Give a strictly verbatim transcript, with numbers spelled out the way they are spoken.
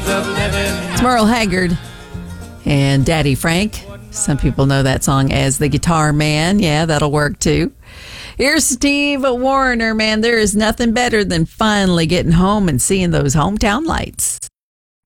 It's Merle Haggard and Daddy Frank. Some people know that song as the Guitar Man. Yeah, that'll work too. Here's Steve Wariner, man. There is nothing better than finally getting home and seeing those hometown lights.